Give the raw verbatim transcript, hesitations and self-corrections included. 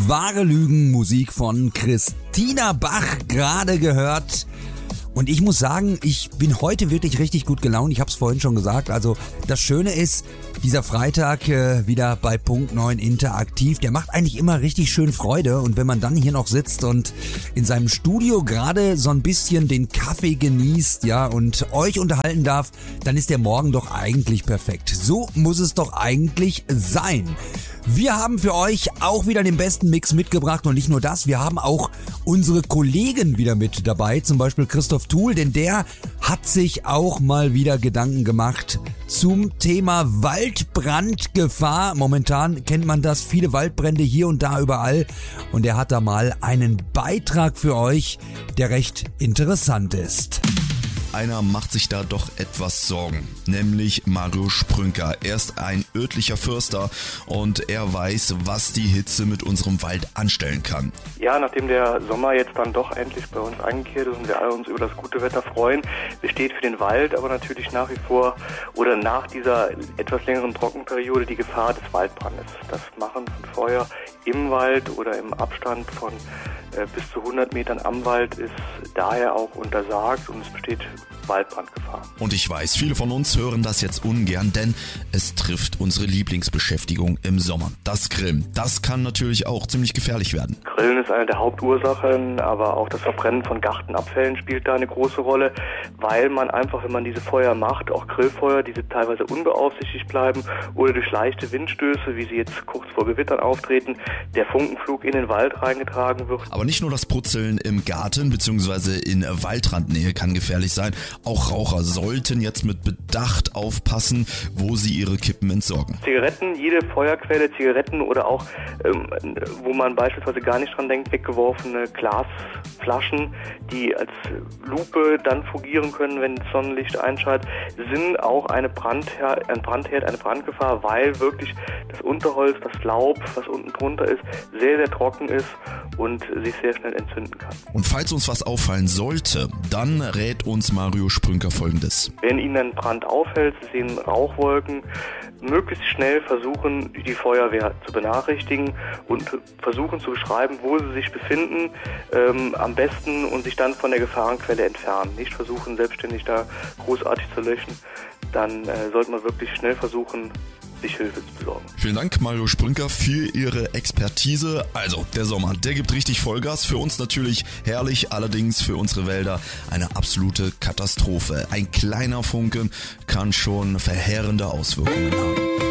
Wahre Lügen, Musik von Christina Bach gerade gehört. Und ich muss sagen, ich bin heute wirklich richtig gut gelaunt. Ich habe es vorhin schon gesagt. Also das Schöne ist, dieser Freitag äh, wieder bei Punkt neun interaktiv. Der macht eigentlich immer richtig schön Freude. Und wenn man dann hier noch sitzt und in seinem Studio gerade so ein bisschen den Kaffee genießt, ja, und euch unterhalten darf, dann ist der Morgen doch eigentlich perfekt. So muss es doch eigentlich sein. Wir haben für euch auch wieder den besten Mix mitgebracht und nicht nur das, wir haben auch unsere Kollegen wieder mit dabei, zum Beispiel Christoph Thuhl, denn der hat sich auch mal wieder Gedanken gemacht zum Thema Waldbrandgefahr. Momentan kennt man das, viele Waldbrände hier und da überall und er hat da mal einen Beitrag für euch, der recht interessant ist. Einer macht sich da doch etwas Sorgen, nämlich Mario Sprünker. Er ist ein örtlicher Förster und er weiß, was die Hitze mit unserem Wald anstellen kann. Ja, nachdem der Sommer jetzt dann doch endlich bei uns eingekehrt ist und wir alle uns über das gute Wetter freuen, besteht für den Wald aber natürlich nach wie vor oder nach dieser etwas längeren Trockenperiode die Gefahr des Waldbrandes. Das Machen von Feuer im Wald oder im Abstand von äh, bis zu hundert Metern am Wald ist daher auch untersagt und es besteht Waldbrandgefahr. Und ich weiß, viele von uns hören das jetzt ungern, denn es trifft unsere Lieblingsbeschäftigung im Sommer. Das Grillen, das kann natürlich auch ziemlich gefährlich werden. Grillen ist eine der Hauptursachen, aber auch das Verbrennen von Gartenabfällen spielt da eine große Rolle, weil man einfach, wenn man diese Feuer macht, auch Grillfeuer, diese teilweise unbeaufsichtigt bleiben oder durch leichte Windstöße, wie sie jetzt kurz vor Gewittern auftreten, der Funkenflug in den Wald reingetragen wird. Aber nicht nur das Putzeln im Garten bzw. in Waldrandnähe kann gefährlich sein. Auch Raucher sollten jetzt mit Bedacht aufpassen, wo sie ihre Kippen entsorgen. Zigaretten, jede Feuerquelle, Zigaretten oder auch, ähm, wo man beispielsweise gar nicht dran denkt, weggeworfene Glasflaschen, die als Lupe dann fungieren können, wenn das Sonnenlicht einschaltet, sind auch eine Brandherd, ein Brandherd, eine Brandgefahr, weil wirklich das Unterholz, das Laub, was unten drunter ist, sehr, sehr trocken ist und sich sehr schnell entzünden kann. Und falls uns was auffallen sollte, dann rät uns Mario Sprünker Folgendes. Wenn Ihnen ein Brand auffällt, Sie sehen Rauchwolken, möglichst schnell versuchen, die Feuerwehr zu benachrichtigen und versuchen zu beschreiben, wo sie sich befinden, ähm, am besten und sich dann von der Gefahrenquelle entfernen. Nicht versuchen, selbstständig da großartig zu löschen. Dann äh, sollte man wirklich schnell versuchen, sich Hilfe zu besorgen. Vielen Dank, Mario Sprünker, für Ihre Expertise. Also, der Sommer, der gibt richtig Vollgas. Für uns natürlich herrlich, allerdings für unsere Wälder eine absolute Katastrophe. Ein kleiner Funken kann schon verheerende Auswirkungen haben.